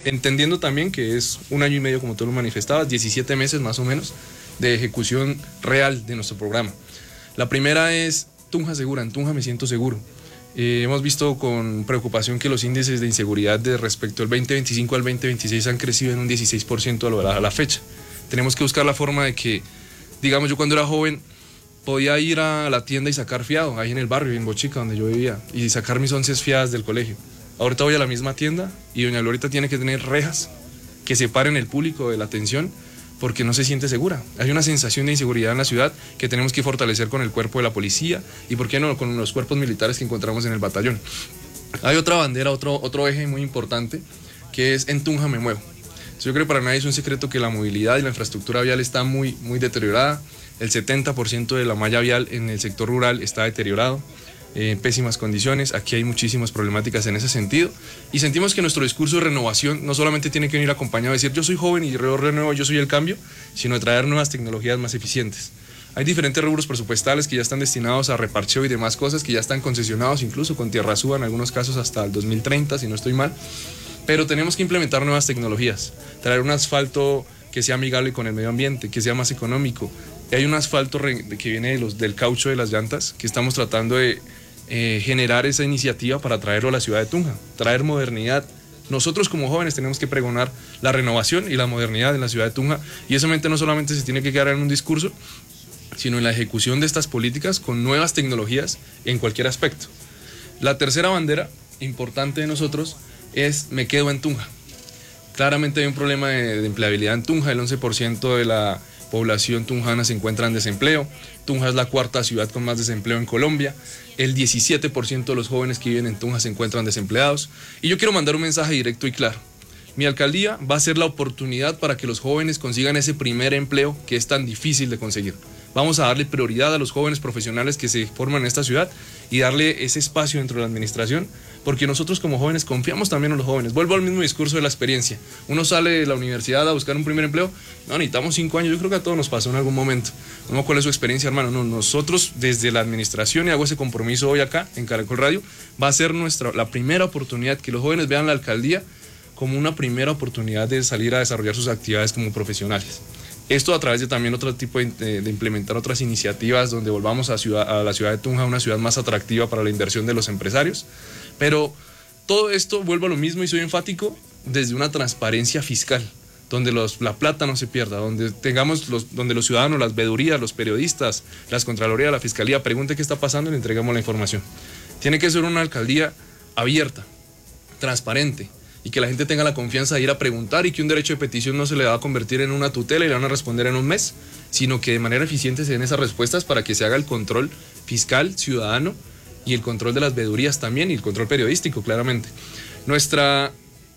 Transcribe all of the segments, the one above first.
entendiendo también que es 1 año y medio, como tú lo manifestabas, 17 meses más o menos de ejecución real de nuestro programa. La primera es Tunja Segura. En Tunja me siento seguro. Hemos visto con preocupación que los índices de inseguridad de respecto al 2025 al 2026 han crecido en un 16% a la fecha. Tenemos que buscar la forma de que, digamos, yo cuando era joven podía ir a la tienda y sacar fiado, ahí en el barrio, en Bochica, donde yo vivía, y sacar mis 11 fiadas del colegio. Ahorita voy a la misma tienda y doña Glorita tiene que tener rejas que separen el público de la atención porque no se siente segura. Hay una sensación de inseguridad en la ciudad que tenemos que fortalecer con el cuerpo de la policía y, ¿por qué no?, con los cuerpos militares que encontramos en el batallón. Hay otra bandera, otro eje muy importante, que es En Tunja me muevo. Yo creo que para nadie es un secreto que la movilidad y la infraestructura vial está muy deteriorada. El 70% de la malla vial en el sector rural está deteriorado, en pésimas condiciones. Aquí hay muchísimas problemáticas en ese sentido y sentimos que nuestro discurso de renovación no solamente tiene que venir acompañado de decir yo soy joven y renuevo, yo soy el cambio, sino de traer nuevas tecnologías más eficientes. Hay diferentes rubros presupuestales que ya están destinados a reparcheo y demás cosas que ya están concesionados incluso con Tierra Suba en algunos casos hasta el 2030, si no estoy mal, pero tenemos que implementar nuevas tecnologías, traer un asfalto que sea amigable con el medio ambiente, que sea más económico. Hay un asfalto que viene del caucho de las llantas que estamos tratando de generar esa iniciativa para traerlo a la ciudad de Tunja, traer modernidad. Nosotros como jóvenes tenemos que pregonar la renovación y la modernidad en la ciudad de Tunja y eso no solamente se tiene que quedar en un discurso, sino en la ejecución de estas políticas con nuevas tecnologías en cualquier aspecto. La tercera bandera importante de nosotros es Me quedo en Tunja. Claramente hay un problema de empleabilidad en Tunja, el 11% de la población tunjana se encuentra en desempleo. Tunja es la 4ª ciudad con más desempleo en Colombia. El 17% de los jóvenes que viven en Tunja se encuentran desempleados. Y yo quiero mandar un mensaje directo y claro. Mi alcaldía va a ser la oportunidad para que los jóvenes consigan ese primer empleo que es tan difícil de conseguir. Vamos a darle prioridad a los jóvenes profesionales que se forman en esta ciudad y darle ese espacio dentro de la administración, porque nosotros como jóvenes confiamos también en los jóvenes. Vuelvo al mismo discurso de la experiencia. Uno sale de la universidad a buscar un primer empleo, no, necesitamos 5 años, yo creo que a todos nos pasó en algún momento. No, ¿cuál es su experiencia, hermano? No, nosotros desde la administración, y hago ese compromiso hoy acá en Caracol Radio, va a ser la primera oportunidad que los jóvenes vean la alcaldía como una primera oportunidad de salir a desarrollar sus actividades como profesionales. Esto a través de también otro tipo de implementar otras iniciativas donde volvamos a la ciudad de Tunja una ciudad más atractiva para la inversión de los empresarios. Pero todo esto, vuelvo a lo mismo y soy enfático, desde una transparencia fiscal, donde la plata no se pierda, donde donde los ciudadanos, las veedurías, los periodistas, las contralorías, la fiscalía pregunten qué está pasando y le entregamos la información. Tiene que ser una alcaldía abierta, transparente, y que la gente tenga la confianza de ir a preguntar y que un derecho de petición no se le va a convertir en una tutela y le van a responder en un mes, sino que de manera eficiente se den esas respuestas para que se haga el control fiscal, ciudadano y el control de las veedurías también y el control periodístico, claramente. Nuestra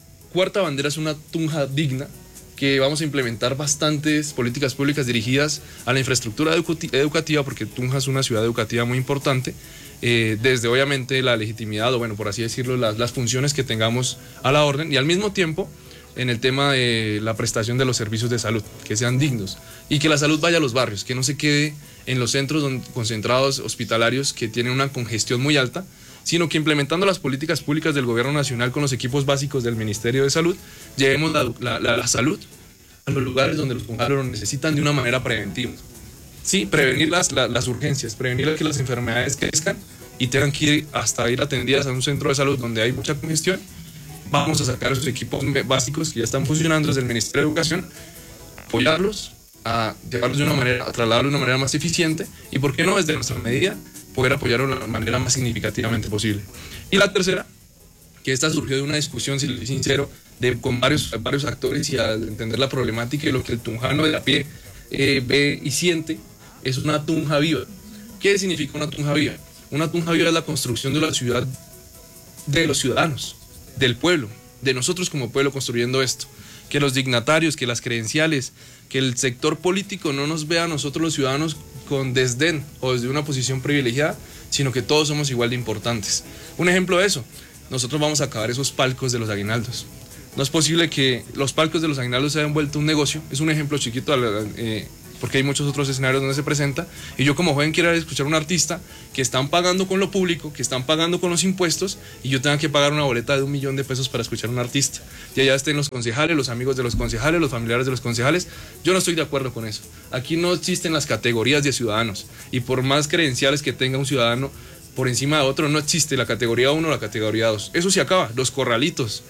4ª bandera es una Tunja digna, que vamos a implementar bastantes políticas públicas dirigidas a la infraestructura educativa, porque Tunja es una ciudad educativa muy importante, desde obviamente la legitimidad o bueno, por así decirlo, las funciones que tengamos a la orden y al mismo tiempo en el tema de la prestación de los servicios de salud, que sean dignos y que la salud vaya a los barrios, que no se quede en los centros concentrados hospitalarios que tienen una congestión muy alta, sino que implementando las políticas públicas del gobierno nacional con los equipos básicos del Ministerio de Salud, llevemos la salud a los lugares donde los tunjanos lo necesitan de una manera preventiva. Sí, prevenir las urgencias, prevenir que las enfermedades crezcan y tengan que ir hasta ir atendidas a un centro de salud donde hay mucha congestión. Vamos a sacar esos equipos básicos que ya están funcionando desde el Ministerio de Educación, apoyarlos, a llevarlos de una manera, a trasladarlos de una manera más eficiente y, ¿por qué no, desde nuestra medida, poder apoyarlos de la manera más significativamente posible? Y la tercera, que esta surgió de una discusión, si le soy sincero, con varios actores y al entender la problemática y lo que el tunjano de a pie ve y siente, es una Tunja viva. ¿Qué significa una Tunja viva? Una Tunja viva es la construcción de la ciudad de los ciudadanos, del pueblo, de nosotros como pueblo construyendo esto. Que los dignatarios, que las credenciales, que el sector político no nos vea a nosotros los ciudadanos con desdén o desde una posición privilegiada, sino que todos somos igual de importantes. Un ejemplo de eso, nosotros vamos a acabar esos palcos de los aguinaldos. No es posible que los palcos de los aguinaldos se hayan vuelto un negocio. Es un ejemplo chiquito porque hay muchos otros escenarios donde se presenta, y yo como joven quiero escuchar a un artista que están pagando con lo público, que están pagando con los impuestos, y yo tenga que pagar una boleta de 1 millón de pesos para escuchar a un artista. Y allá estén los concejales, los amigos de los concejales, los familiares de los concejales. Yo no estoy de acuerdo con eso. Aquí no existen las categorías de ciudadanos, y por más credenciales que tenga un ciudadano por encima de otro, no existe la categoría 1 o la categoría 2. Eso se acaba. Los corralitos,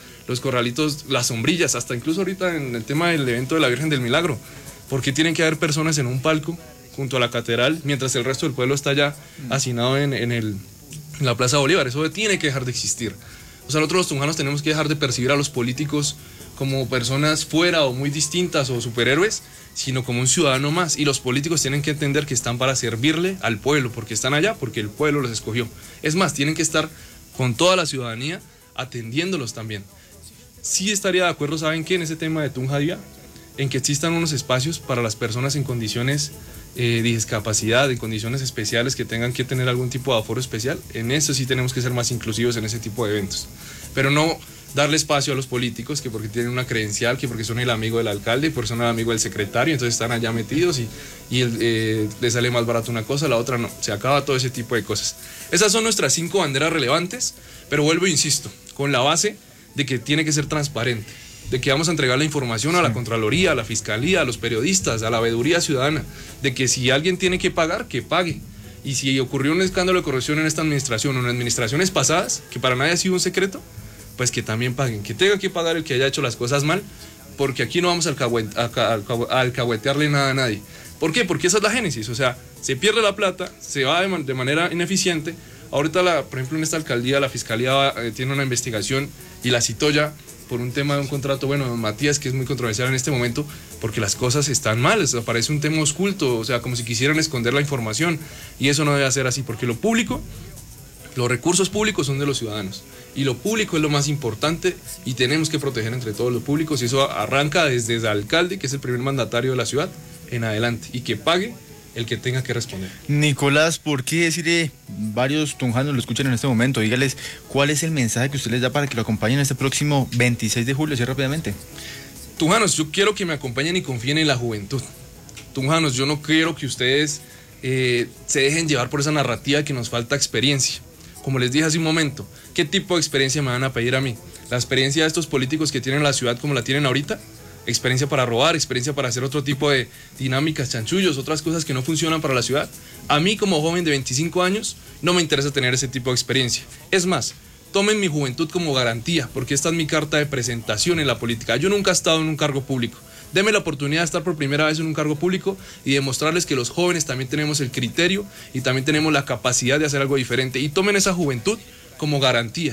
las sombrillas, hasta incluso ahorita en el tema del evento de la Virgen del Milagro. ¿Por qué tienen que haber personas en un palco junto a la catedral mientras el resto del pueblo está ya hacinado en la Plaza Bolívar? Eso tiene que dejar de existir. O sea, nosotros los tunjanos tenemos que dejar de percibir a los políticos como personas fuera o muy distintas o superhéroes, sino como un ciudadano más. Y los políticos tienen que entender que están para servirle al pueblo, porque están allá, porque el pueblo los escogió. Es más, tienen que estar con toda la ciudadanía atendiéndolos también. Sí estaría de acuerdo, ¿saben qué? En ese tema de Tunja Día, en que existan unos espacios para las personas en condiciones de discapacidad, en condiciones especiales que tengan que tener algún tipo de aforo especial. En eso sí tenemos que ser más inclusivos en ese tipo de eventos. Pero no darle espacio a los políticos que porque tienen una credencial, que porque son el amigo del alcalde, porque son el amigo del secretario, entonces están allá metidos y les sale más barato una cosa, la otra no. Se acaba todo ese tipo de cosas. Esas son nuestras 5 banderas relevantes, pero vuelvo e insisto, con la base de que tiene que ser transparente, de que vamos a entregar la información a la Contraloría, a la Fiscalía, a los periodistas, a la veeduría ciudadana, de que si alguien tiene que pagar, que pague. Y si ocurrió un escándalo de corrupción en esta administración o en administraciones pasadas, que para nadie ha sido un secreto, pues que también paguen, que tenga que pagar el que haya hecho las cosas mal, porque aquí no vamos a alcahuetearle nada a nadie. ¿Por qué? Porque esa es la génesis, o sea, se pierde la plata, se va de manera ineficiente. Ahorita, por ejemplo, en esta alcaldía, la Fiscalía tiene una investigación y la citó ya por un tema de un contrato, bueno, don Matías, que es muy controversial en este momento, porque las cosas están mal, parece un tema oculto, o sea, como si quisieran esconder la información, y eso no debe ser así, porque lo público, los recursos públicos son de los ciudadanos, y lo público es lo más importante, y tenemos que proteger entre todos los públicos, y eso arranca desde el alcalde, que es el primer mandatario de la ciudad, en adelante, y que pague el que tenga que responder. Nicolás, ¿por qué decirle? Varios tunjanos lo escuchan en este momento. Dígales, ¿cuál es el mensaje que usted les da para que lo acompañen este próximo 26 de julio? Así rápidamente. Tunjanos, yo quiero que me acompañen y confíen en la juventud. Tunjanos, yo no quiero que ustedes se dejen llevar por esa narrativa que nos falta experiencia. Como les dije hace un momento, ¿qué tipo de experiencia me van a pedir a mí? ¿La experiencia de estos políticos que tienen la ciudad como la tienen ahorita? Experiencia para robar, experiencia para hacer otro tipo de dinámicas, chanchullos, otras cosas que no funcionan para la ciudad. A mí como joven de 25 años no me interesa tener ese tipo de experiencia. Es más, tomen mi juventud como garantía, porque esta es mi carta de presentación en la política. Yo nunca he estado en un cargo público. Deme la oportunidad de estar por primera vez en un cargo público y demostrarles que los jóvenes también tenemos el criterio y también tenemos la capacidad de hacer algo diferente. Y tomen esa juventud como garantía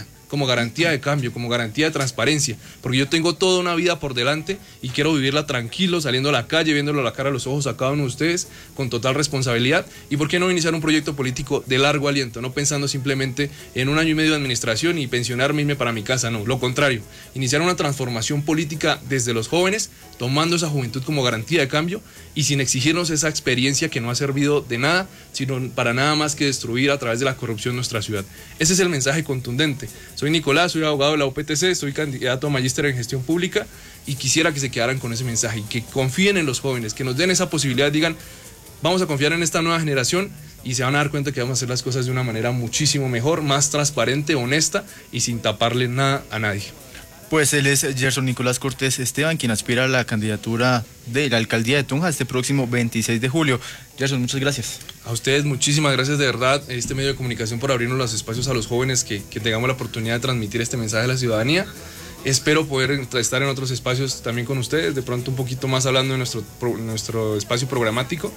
de cambio, como garantía de transparencia, porque yo tengo toda una vida por delante y quiero vivirla tranquilo, saliendo a la calle, viéndolo a la cara a los ojos a cada uno de ustedes, con total responsabilidad. Y por qué no iniciar un proyecto político de largo aliento, no pensando simplemente en 1 año y medio de administración y pensionarme y irme para mi casa, no, lo contrario, iniciar una transformación política desde los jóvenes, tomando esa juventud como garantía de cambio y sin exigirnos esa experiencia que no ha servido de nada, sino para nada más que destruir a través de la corrupción nuestra ciudad. Ese es el mensaje contundente. Soy Nicolás, soy abogado de la UPTC, soy candidato a magíster en gestión pública y quisiera que se quedaran con ese mensaje y que confíen en los jóvenes, que nos den esa posibilidad, digan, vamos a confiar en esta nueva generación y se van a dar cuenta que vamos a hacer las cosas de una manera muchísimo mejor, más transparente, honesta y sin taparle nada a nadie. Pues él es Gerson Nicolás Cortés Esteban, quien aspira a la candidatura de la alcaldía de Tunja este próximo 26 de julio. Gerson, muchas gracias. A ustedes muchísimas gracias de verdad, este medio de comunicación, por abrirnos los espacios a los jóvenes, que tengamos la oportunidad de transmitir este mensaje a la ciudadanía. Espero poder estar en otros espacios también con ustedes, de pronto un poquito más hablando de nuestro espacio programático.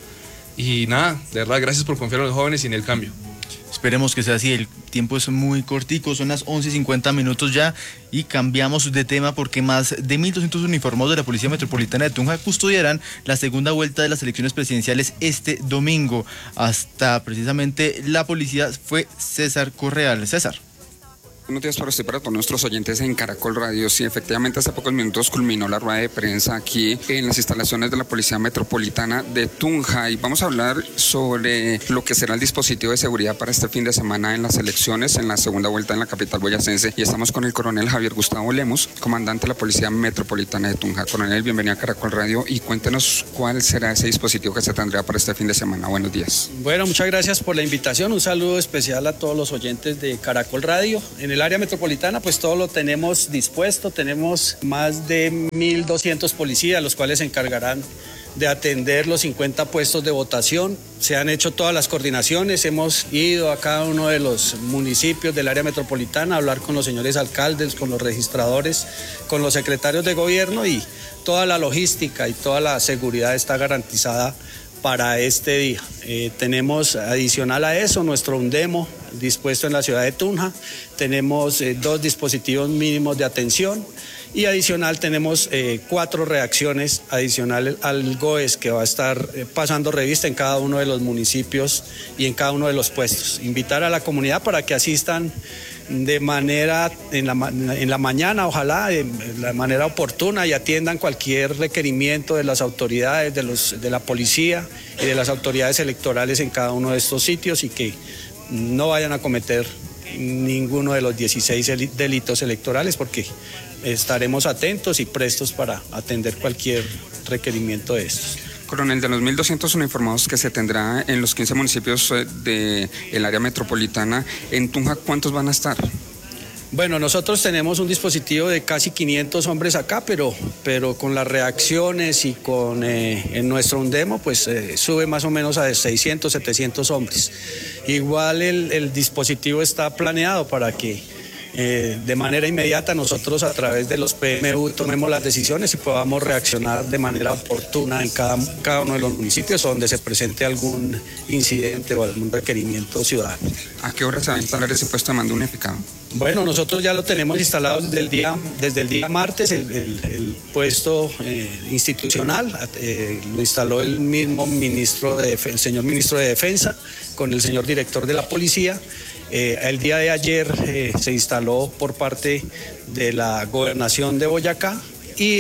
Y nada, de verdad, gracias por confiar en los jóvenes y en el cambio. Esperemos que sea así, el tiempo es muy cortico, son las 11:50 ya y cambiamos de tema porque más de 1.200 uniformados de la Policía Metropolitana de Tunja custodiarán la segunda vuelta de las elecciones presidenciales este domingo. Hasta precisamente la policía fue César Correal. César. Buenos días para usted y para todos nuestros oyentes en Caracol Radio. Sí, efectivamente hace pocos minutos culminó la rueda de prensa aquí en las instalaciones de la Policía Metropolitana de Tunja y vamos a hablar sobre lo que será el dispositivo de seguridad para este fin de semana en las elecciones, en la segunda vuelta en la capital boyacense, y estamos con el coronel Javier Gustavo Lemus, comandante de la Policía Metropolitana de Tunja. Coronel, bienvenido a Caracol Radio y cuéntenos cuál será ese dispositivo que se tendrá para este fin de semana. Buenos días. Bueno, muchas gracias por la invitación. Un saludo especial a todos los oyentes de Caracol Radio. En el área metropolitana, pues todo lo tenemos dispuesto. Tenemos más de 1.200 policías, los cuales se encargarán de atender los 50 puestos de votación. Se han hecho todas las coordinaciones, hemos ido a cada uno de los municipios del área metropolitana a hablar con los señores alcaldes, con los registradores, con los secretarios de gobierno, y toda la logística y toda la seguridad está garantizada para este día. Tenemos adicional a eso nuestro UNDEMO dispuesto en la ciudad de Tunja, tenemos 2 dispositivos mínimos de atención y adicional tenemos 4 reacciones adicionales al GOES que va a estar pasando revista en cada uno de los municipios y en cada uno de los puestos. Invitar a la comunidad para que asistan de manera en la mañana, ojalá de la manera oportuna, y atiendan cualquier requerimiento de las autoridades, de la policía y de las autoridades electorales en cada uno de estos sitios, y que no vayan a cometer ninguno de los 16 delitos electorales, porque estaremos atentos y prestos para atender cualquier requerimiento de estos. Coronel, de los 1.200 uniformados que se tendrá en los 15 municipios del área metropolitana, en Tunja, ¿cuántos van a estar? Bueno, nosotros tenemos un dispositivo de casi 500 hombres acá, pero con las reacciones y con en nuestro UNDEMO, pues sube más o menos a 600, 700 hombres. Igual el dispositivo está planeado para que de manera inmediata nosotros a través de los PMU tomemos las decisiones y podamos reaccionar de manera oportuna en cada uno de los municipios donde se presente algún incidente o algún requerimiento ciudadano. ¿A qué hora se va a instalar ese puesto de mando unificado? Bueno, nosotros ya lo tenemos instalado desde el día martes, el puesto institucional, lo instaló el mismo el señor ministro de Defensa con el señor director de la policía. El día de ayer se instaló por parte de la gobernación de Boyacá, y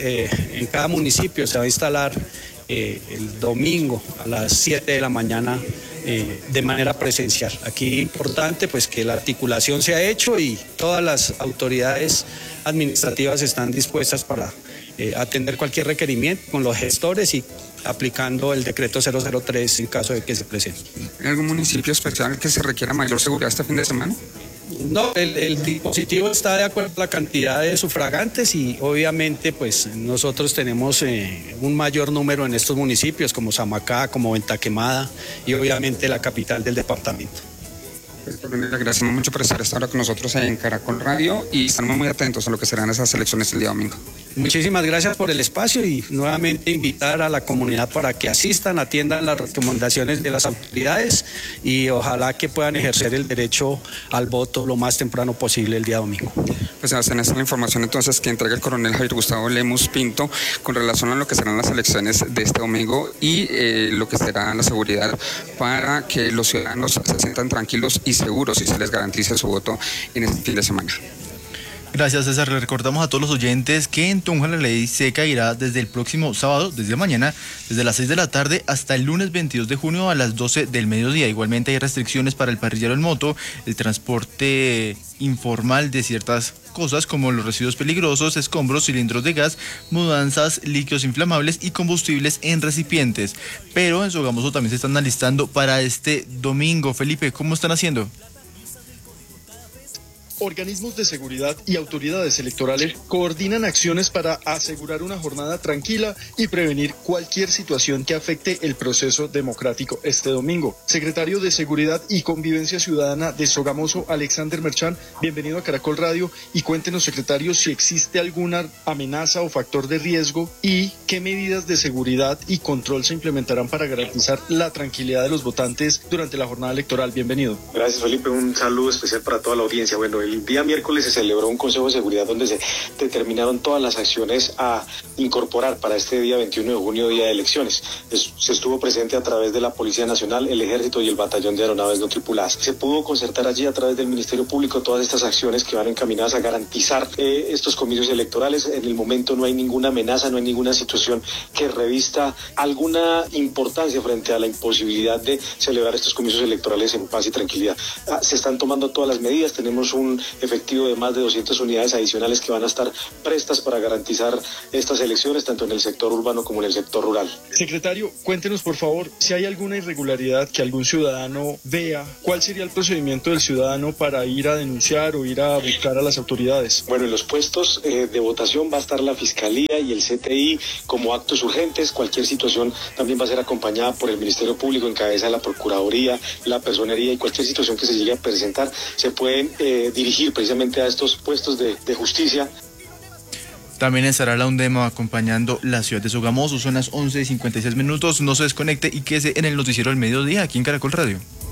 en cada municipio se va a instalar el domingo a las 7 de la mañana de manera presencial. Aquí importante pues que la articulación se ha hecho y todas las autoridades administrativas están dispuestas para atender cualquier requerimiento con los gestores y aplicando el decreto 003 en caso de que se presente. ¿En algún municipio especial que se requiera mayor seguridad este fin de semana? No, el dispositivo está de acuerdo a la cantidad de sufragantes, y obviamente pues nosotros tenemos un mayor número en estos municipios como Samacá, como Venta Quemada y obviamente la capital del departamento. Le agradecemos mucho por estar esta hora con nosotros en Caracol Radio y estamos muy atentos a lo que serán esas elecciones el día domingo. Muchísimas gracias por el espacio y nuevamente invitar a la comunidad para que asistan, atiendan las recomendaciones de las autoridades y ojalá que puedan ejercer el derecho al voto lo más temprano posible el día domingo. Pues hacen esta la información entonces que entrega el coronel Javier Gustavo Lemus Pinto con relación a lo que serán las elecciones de este domingo y lo que será la seguridad para que los ciudadanos se sientan tranquilos y seguros y se les garantice su voto en este fin de semana. Gracias, César. Le recordamos a todos los oyentes que en Tunja la ley seca irá desde el próximo sábado, desde mañana, desde las 6 de la tarde hasta el lunes 22 de junio a las 12 del mediodía. Igualmente hay restricciones para el parrillero en moto, el transporte informal de ciertas cosas como los residuos peligrosos, escombros, cilindros de gas, mudanzas, líquidos inflamables y combustibles en recipientes. Pero en Sogamoso también se están alistando para este domingo. Felipe, ¿cómo están haciendo? Organismos de seguridad y autoridades electorales coordinan acciones para asegurar una jornada tranquila y prevenir cualquier situación que afecte el proceso democrático este domingo. Secretario de Seguridad y Convivencia Ciudadana de Sogamoso, Alexander Merchán, bienvenido a Caracol Radio y cuéntenos, secretario, si existe alguna amenaza o factor de riesgo y qué medidas de seguridad y control se implementarán para garantizar la tranquilidad de los votantes durante la jornada electoral. Bienvenido. Gracias, Felipe. Un saludo especial para toda la audiencia. Bueno, el día miércoles se celebró un Consejo de Seguridad donde se determinaron todas las acciones a incorporar para este día 21 de junio, día de elecciones. Se estuvo presente a través de la Policía Nacional, el Ejército y el Batallón de Aeronaves No Tripuladas. Se pudo concertar allí a través del Ministerio Público todas estas acciones que van encaminadas a garantizar estos comicios electorales. En el momento no hay ninguna amenaza, no hay ninguna situación que revista alguna importancia frente a la imposibilidad de celebrar estos comicios electorales en paz y tranquilidad. Se están tomando todas las medidas, tenemos un efectivo de más de 200 unidades adicionales que van a estar prestas para garantizar estas elecciones, tanto en el sector urbano como en el sector rural. Secretario, cuéntenos por favor, si hay alguna irregularidad que algún ciudadano vea, ¿cuál sería el procedimiento del ciudadano para ir a denunciar o ir a buscar a las autoridades? Bueno, en los puestos de votación va a estar la Fiscalía y el CTI como actos urgentes. Cualquier situación también va a ser acompañada por el Ministerio Público en cabeza de la Procuraduría, la Personería, y cualquier situación que se llegue a presentar se pueden dirigir precisamente a estos puestos de justicia. También estará la UNDEMA acompañando la ciudad de Sogamoso. Son las 11:56. No se desconecte y quédese en el noticiero del mediodía aquí en Caracol Radio.